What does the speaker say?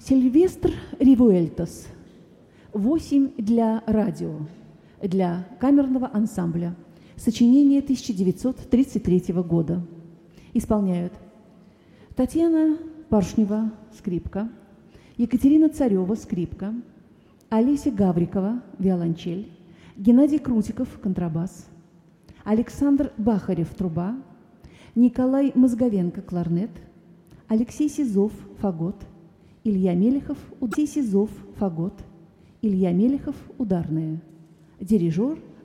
Сильвестр Ревуэльтос. 8 для радио, для камерного ансамбля. Сочинение 1933 года. Исполняют Татьяна Паршнева, скрипка, Екатерина Царева, скрипка, Олеся Гаврикова, виолончель, Геннадий Крутиков, контрабас, Александр Бахарев, труба, Николай Мозговенко, кларнет, Алексей Сизов, фагот, Илья Мелехов, Илья Мелехов, ударная. Дирижер